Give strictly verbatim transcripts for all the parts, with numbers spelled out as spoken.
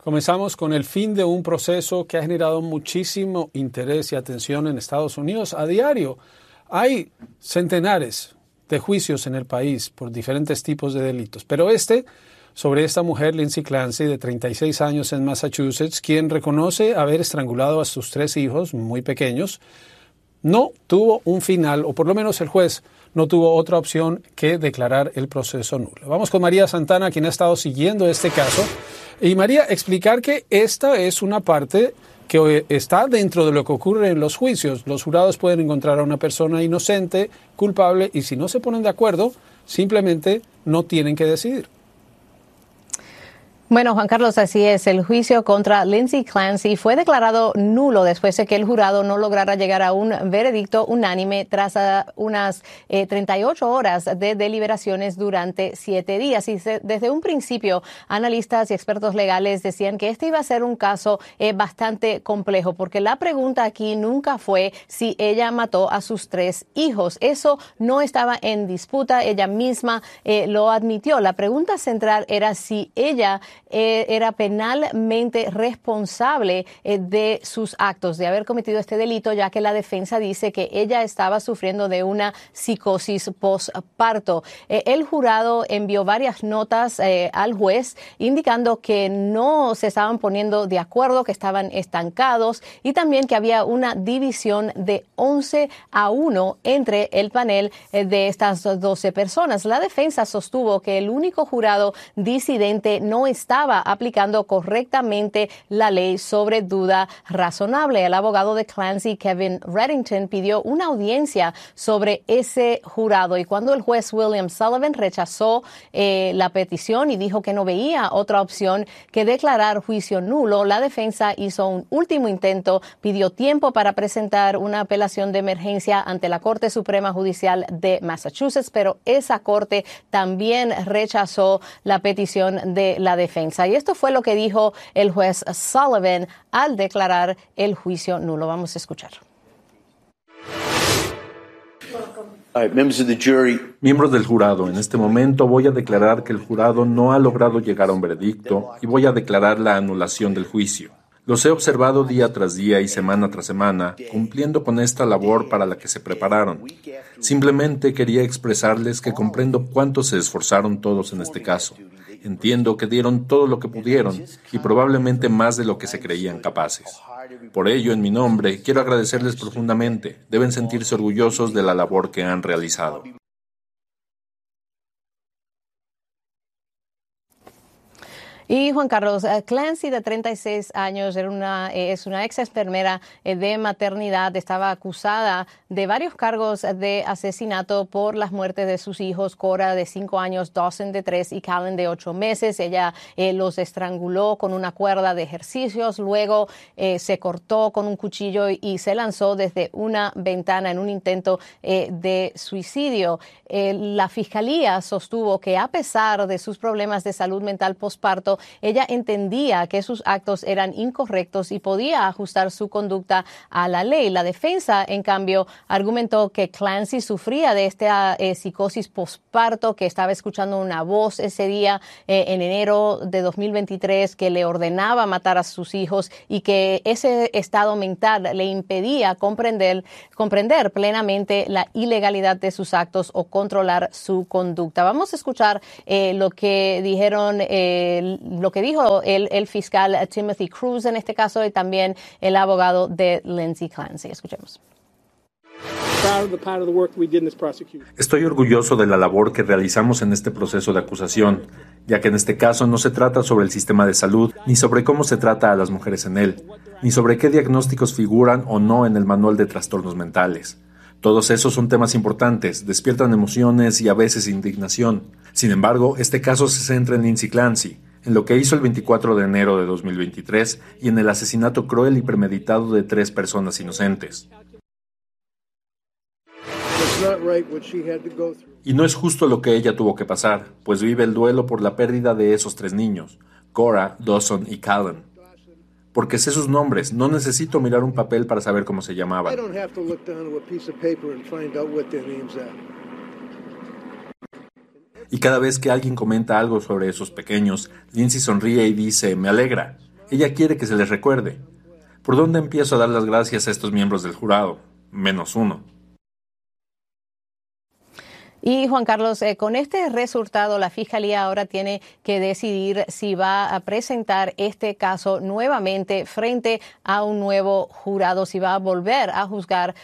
Comenzamos con el fin de un proceso que ha generado muchísimo interés y atención en Estados Unidos. A diario hay centenares de juicios en el país por diferentes tipos de delitos, pero este sobre esta mujer, Lindsay Clancy, de treinta y seis años en Massachusetts, quien reconoce haber estrangulado a sus tres hijos muy pequeños, no tuvo un final, o por lo menos el juez no tuvo otra opción que declarar el proceso nulo. Vamos con María Santana, quien ha estado siguiendo este caso. Y María, explicar que esta es una parte que está dentro de lo que ocurre en los juicios. Los jurados pueden encontrar a una persona inocente, culpable, y si no se ponen de acuerdo, simplemente no tienen que decidir. Bueno, Juan Carlos, así es. El juicio contra Lindsay Clancy fue declarado nulo después de que el jurado no lograra llegar a un veredicto unánime tras uh, unas eh, treinta y ocho horas de deliberaciones durante siete días. Y se, desde un principio, analistas y expertos legales decían que este iba a ser un caso eh, bastante complejo, porque la pregunta aquí nunca fue si ella mató a sus tres hijos. Eso no estaba en disputa. Ella misma eh, lo admitió. La pregunta central era si ella Eh, era penalmente responsable eh, de sus actos, de haber cometido este delito, ya que la defensa dice que ella estaba sufriendo de una psicosis postparto. Eh, el jurado envió varias notas eh, al juez indicando que no se estaban poniendo de acuerdo, que estaban estancados y también que había una división de once a uno entre el panel eh, de estas doce personas. La defensa sostuvo que el único jurado disidente no estaba aplicando correctamente la ley sobre duda razonable. El abogado de Clancy, Kevin Reddington, pidió una audiencia sobre ese jurado y cuando el juez William Sullivan rechazó eh, la petición y dijo que no veía otra opción que declarar juicio nulo, la defensa hizo un último intento, pidió tiempo para presentar una apelación de emergencia ante la Corte Suprema Judicial de Massachusetts, pero esa corte también rechazó la petición de la defensa. Y esto fue lo que dijo el juez Sullivan al declarar el juicio nulo. Vamos a escuchar. Miembros del jurado, en este momento voy a declarar que el jurado no ha logrado llegar a un veredicto y voy a declarar la anulación del juicio. Los he observado día tras día y semana tras semana, cumpliendo con esta labor para la que se prepararon. Simplemente quería expresarles que comprendo cuánto se esforzaron todos en este caso. Entiendo que dieron todo lo que pudieron y probablemente más de lo que se creían capaces. Por ello, en mi nombre, quiero agradecerles profundamente. Deben sentirse orgullosos de la labor que han realizado. Y Juan Carlos, Clancy, de treinta y seis años, era una, es una ex enfermera de maternidad. Estaba acusada de varios cargos de asesinato por las muertes de sus hijos, Cora de cinco años, Dawson de tres y Callen de ocho meses. Ella eh, los estranguló con una cuerda de ejercicios, luego eh, se cortó con un cuchillo y se lanzó desde una ventana en un intento eh, de suicidio. Eh, la fiscalía sostuvo que a pesar de sus problemas de salud mental postparto, ella entendía que sus actos eran incorrectos y podía ajustar su conducta a la ley. La defensa, en cambio, argumentó que Clancy sufría de esta eh, psicosis postparto, que estaba escuchando una voz ese día eh, en enero de dos mil veintitrés que le ordenaba matar a sus hijos y que ese estado mental le impedía comprender, comprender plenamente la ilegalidad de sus actos o controlar su conducta. Vamos a escuchar eh, lo que dijeron eh, lo que dijo el, el fiscal Timothy Cruz en este caso y también el abogado de Lindsay Clancy. Escuchemos. Estoy orgulloso de la labor que realizamos en este proceso de acusación, ya que en este caso no se trata sobre el sistema de salud, ni sobre cómo se trata a las mujeres en él, ni sobre qué diagnósticos figuran o no en el manual de trastornos mentales. Todos esos son temas importantes, despiertan emociones y a veces indignación. Sin embargo, este caso se centra en Lindsay Clancy, en lo que hizo el veinticuatro de enero de dos mil veintitrés y en el asesinato cruel y premeditado de tres personas inocentes. Y no es justo lo que ella tuvo que pasar, pues vive el duelo por la pérdida de esos tres niños, Cora, Dawson y Callen. Porque sé sus nombres, no necesito mirar un papel para saber cómo se llamaban. Y cada vez que alguien comenta algo sobre esos pequeños, Lindsay sonríe y dice, me alegra. Ella quiere que se les recuerde. ¿Por dónde empiezo a dar las gracias a estos miembros del jurado? Menos uno. Y Juan Carlos, eh, con este resultado, la Fiscalía ahora tiene que decidir si va a presentar este caso nuevamente frente a un nuevo jurado, si va a volver a juzgar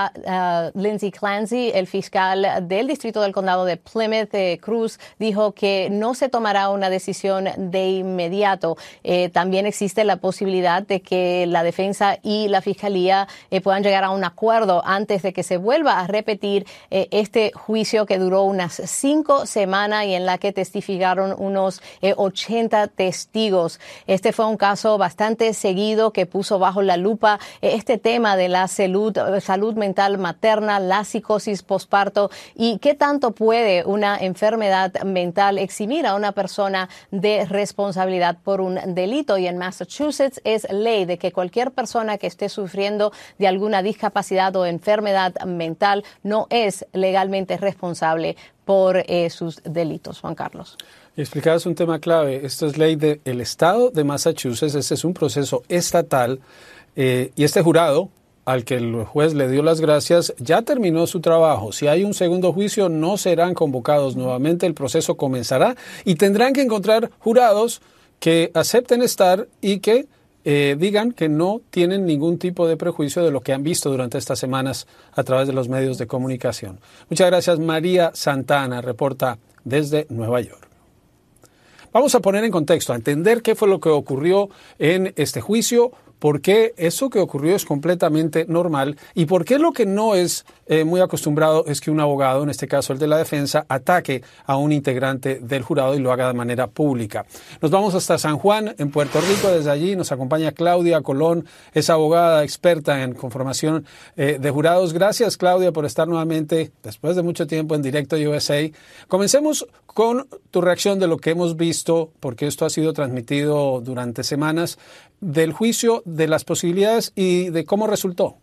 a uh, Lindsay Clancy. El fiscal del Distrito del Condado de Plymouth, eh, Cruz, dijo que no se tomará una decisión de inmediato. Eh, también existe la posibilidad de que la defensa y la Fiscalía eh, puedan llegar a un acuerdo antes de que se vuelva a repetir eh, este juicio que que duró unas cinco semanas y en la que testificaron unos eh, ochenta testigos. Este fue un caso bastante seguido que puso bajo la lupa eh, este tema de la salud, salud mental materna, la psicosis posparto y qué tanto puede una enfermedad mental eximir a una persona de responsabilidad por un delito. Y en Massachusetts es ley de que cualquier persona que esté sufriendo de alguna discapacidad o enfermedad mental no es legalmente responsable por eh, sus delitos. Juan Carlos. Y explicabas un tema clave. Esto es ley del estado de Massachusetts. Este es un proceso estatal eh, y este jurado, al que el juez le dio las gracias, ya terminó su trabajo. Si hay un segundo juicio, no serán convocados nuevamente. El proceso comenzará y tendrán que encontrar jurados que acepten estar y que Eh, digan que no tienen ningún tipo de prejuicio de lo que han visto durante estas semanas a través de los medios de comunicación. Muchas gracias. María Santana reporta desde Nueva York. Vamos a poner en contexto, a entender qué fue lo que ocurrió en este juicio, por qué eso que ocurrió es completamente normal y por qué lo que no es eh, muy acostumbrado es que un abogado, en este caso el de la defensa, ataque a un integrante del jurado y lo haga de manera pública. Nos vamos hasta San Juan, en Puerto Rico. Desde allí nos acompaña Claudia Colón, es abogada experta en conformación eh, de jurados. Gracias, Claudia, por estar nuevamente, después de mucho tiempo, en Directo U S A. Comencemos con tu reacción de lo que hemos visto, porque esto ha sido transmitido durante semanas, del juicio, de las posibilidades y de cómo resultó.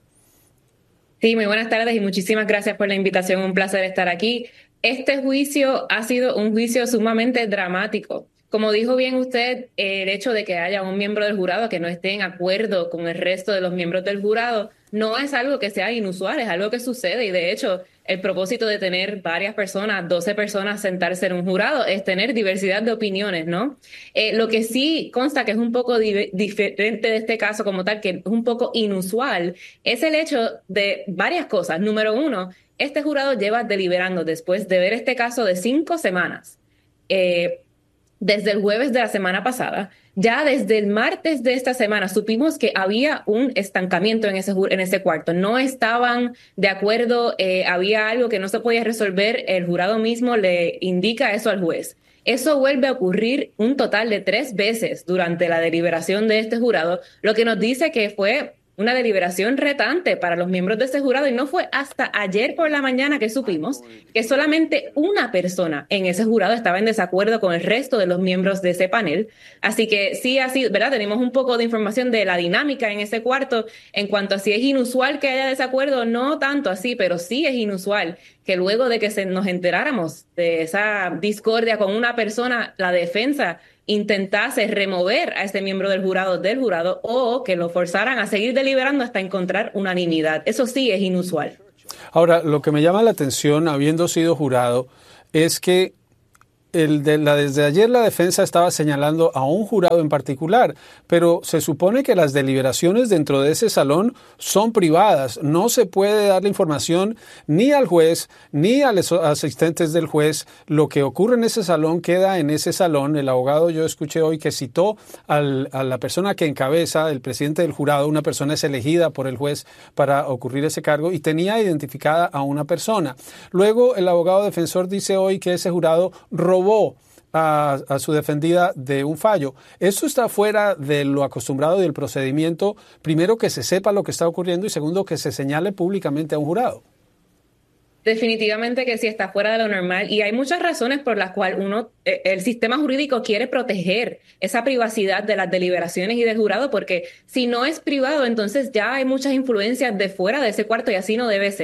Sí, muy buenas tardes y muchísimas gracias por la invitación. Un placer estar aquí. Este juicio ha sido un juicio sumamente dramático. Como dijo bien usted, el hecho de que haya un miembro del jurado que no esté en acuerdo con el resto de los miembros del jurado no es algo que sea inusual, es algo que sucede y de hecho el propósito de tener varias personas, doce personas sentarse en un jurado es tener diversidad de opiniones, ¿no? Eh, lo que sí consta que es un poco di- diferente de este caso como tal, que es un poco inusual, es el hecho de varias cosas. Número uno, este jurado lleva deliberando después de ver este caso de cinco semanas. Eh, Desde el jueves de la semana pasada, ya desde el martes de esta semana supimos que había un estancamiento en ese, en ese cuarto. No estaban de acuerdo, eh, había algo que no se podía resolver, el jurado mismo le indica eso al juez. Eso vuelve a ocurrir un total de tres veces durante la deliberación de este jurado, lo que nos dice que fue una deliberación retante para los miembros de ese jurado y no fue hasta ayer por la mañana que supimos que solamente una persona en ese jurado estaba en desacuerdo con el resto de los miembros de ese panel. Así que sí, así, ¿verdad? Tenemos un poco de información de la dinámica en ese cuarto en cuanto a si es inusual que haya desacuerdo, no tanto así, pero sí es inusual que luego de que se nos enteráramos de esa discordia con una persona, la defensa intentase remover a este miembro del jurado del jurado o que lo forzaran a seguir deliberando hasta encontrar unanimidad. Eso sí es inusual. Ahora, lo que me llama la atención, habiendo sido jurado, es que el de la, desde ayer la defensa estaba señalando a un jurado en particular, pero se supone que las deliberaciones dentro de ese salón son privadas. No se puede darle información ni al juez ni a los asistentes del juez. Lo que ocurre en ese salón queda en ese salón. El abogado, yo escuché hoy que citó al, a la persona que encabeza, el presidente del jurado. Una persona es elegida por el juez para ocurrir ese cargo y tenía identificada a una persona. Luego el abogado defensor dice hoy que ese jurado robó A, a su defendida de un fallo. Esto está fuera de lo acostumbrado y del procedimiento. Primero, que se sepa lo que está ocurriendo y segundo, que se señale públicamente a un jurado. Definitivamente que sí está fuera de lo normal y hay muchas razones por las cuales uno, eh, el sistema jurídico quiere proteger esa privacidad de las deliberaciones y del jurado, porque si no es privado, entonces ya hay muchas influencias de fuera de ese cuarto y así no debe ser.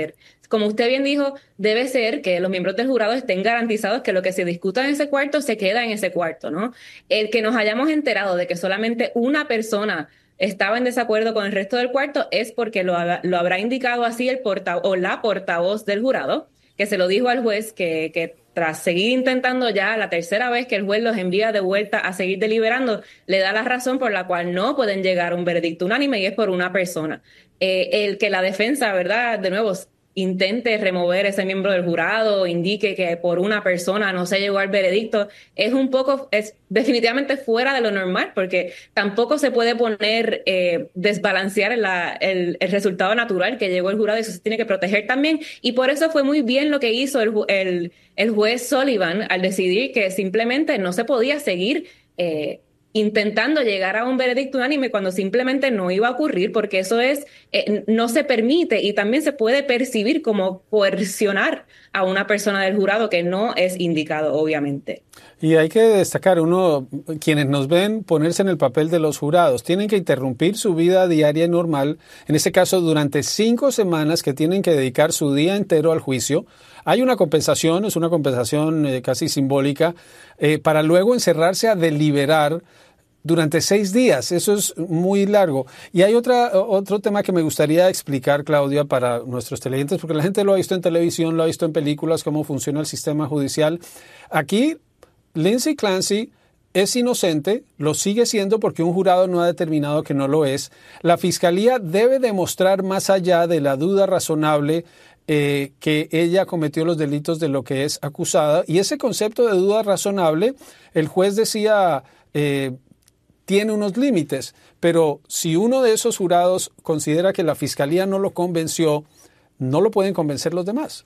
como usted bien dijo, debe ser que los miembros del jurado estén garantizados que lo que se discuta en ese cuarto se queda en ese cuarto, ¿no? El que nos hayamos enterado de que solamente una persona estaba en desacuerdo con el resto del cuarto es porque lo, lo habrá indicado así el portavoz o la portavoz del jurado, que se lo dijo al juez que, que tras seguir intentando ya la tercera vez que el juez los envía de vuelta a seguir deliberando, le da la razón por la cual no pueden llegar a un veredicto unánime y es por una persona. Eh, el que la defensa, ¿verdad? De nuevo, intente remover ese miembro del jurado, indique que por una persona no se llegó al veredicto, es un poco, es definitivamente fuera de lo normal, porque tampoco se puede poner, eh, desbalancear la, el, el resultado natural que llegó el jurado, y eso se tiene que proteger también, y por eso fue muy bien lo que hizo el, el, el juez Sullivan al decidir que simplemente no se podía seguir eh, intentando llegar a un veredicto unánime cuando simplemente no iba a ocurrir, porque eso es, eh, no se permite, y también se puede percibir como coercionar a una persona del jurado, que no es indicado, obviamente. Y hay que destacar, uno, quienes nos ven ponerse en el papel de los jurados, tienen que interrumpir su vida diaria y normal, en este caso durante cinco semanas que tienen que dedicar su día entero al juicio. Hay una compensación, es una compensación eh, casi simbólica, eh, para luego encerrarse a deliberar durante seis días. Eso es muy largo. Y hay otra, otro tema que me gustaría explicar, Claudia, para nuestros televidentes, porque la gente lo ha visto en televisión, lo ha visto en películas, cómo funciona el sistema judicial. Aquí, Lindsay Clancy es inocente, lo sigue siendo porque un jurado no ha determinado que no lo es. La Fiscalía debe demostrar, más allá de la duda razonable, eh, que ella cometió los delitos de lo que es acusada. Y ese concepto de duda razonable, el juez decía, eh, tiene unos límites, pero si uno de esos jurados considera que la Fiscalía no lo convenció, no lo pueden convencer los demás.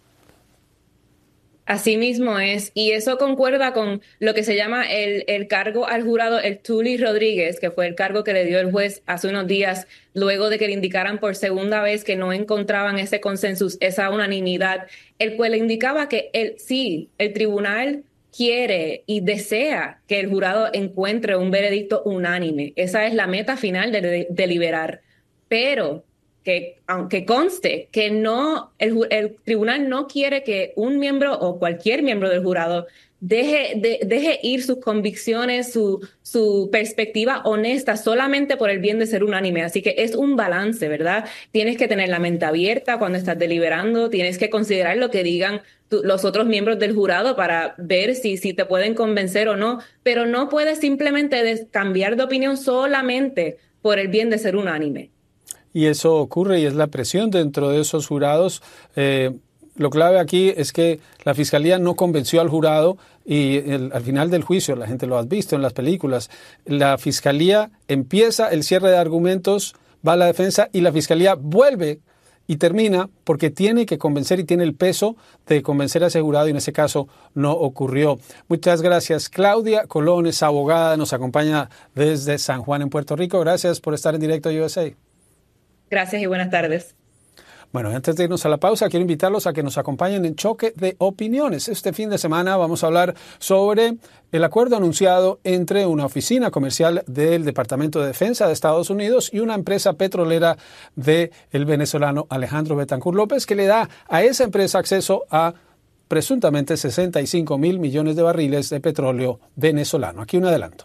Así mismo es, y eso concuerda con lo que se llama el, el cargo al jurado, el Tully Rodríguez, que fue el cargo que le dio el juez hace unos días, luego de que le indicaran por segunda vez que no encontraban ese consenso, esa unanimidad, el cual le indicaba que el, sí, el tribunal quiere y desea que el jurado encuentre un veredicto unánime. Esa es la meta final de, de, deliberar. Pero que, aunque conste que no, el, el tribunal no quiere que un miembro o cualquier miembro del jurado deje, de, deje ir sus convicciones, su, su perspectiva honesta solamente por el bien de ser unánime. Así que es un balance, ¿verdad? Tienes que tener la mente abierta cuando estás deliberando, tienes que considerar lo que digan tu, los otros miembros del jurado para ver si, si te pueden convencer o no, pero no puedes simplemente des, cambiar de opinión solamente por el bien de ser unánime. Y eso ocurre y es la presión dentro de esos jurados. Eh, lo clave aquí es que la Fiscalía no convenció al jurado y el, al final del juicio, la gente lo ha visto en las películas, la Fiscalía empieza el cierre de argumentos, va a la defensa y la Fiscalía vuelve y termina porque tiene que convencer y tiene el peso de convencer a ese jurado y en ese caso no ocurrió. Muchas gracias. Claudia Colón es abogada, nos acompaña desde San Juan en Puerto Rico. Gracias por estar en directo U S A. Gracias y buenas tardes. Bueno, antes de irnos a la pausa, quiero invitarlos a que nos acompañen en Choque de Opiniones. Este fin de semana vamos a hablar sobre el acuerdo anunciado entre una oficina comercial del Departamento de Defensa de Estados Unidos y una empresa petrolera del venezolano Alejandro Betancur López, que le da a esa empresa acceso a presuntamente sesenta y cinco mil millones de barriles de petróleo venezolano. Aquí un adelanto.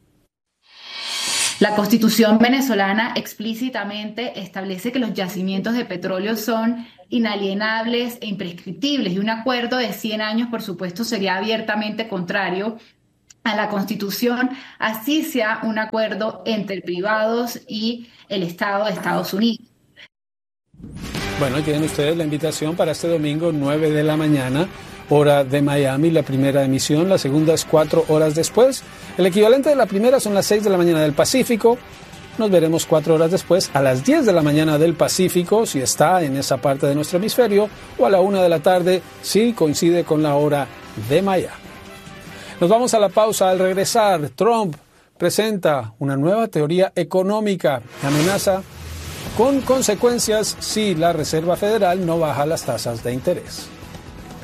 La Constitución venezolana explícitamente establece que los yacimientos de petróleo son inalienables e imprescriptibles y un acuerdo de cien años, por supuesto, sería abiertamente contrario a la Constitución, así sea un acuerdo entre privados y el Estado de Estados Unidos. Bueno, tienen ustedes la invitación para este domingo, nueve de la mañana, hora de Miami, la primera emisión, la segunda es cuatro horas después. El equivalente de la primera son las seis de la mañana del Pacífico. Nos veremos cuatro horas después, a las diez de la mañana del Pacífico, si está en esa parte de nuestro hemisferio, o a la una de la tarde, si coincide con la hora de Miami. Nos vamos a la pausa. Al regresar, Trump presenta una nueva teoría económica que amenaza con consecuencias si la Reserva Federal no baja las tasas de interés.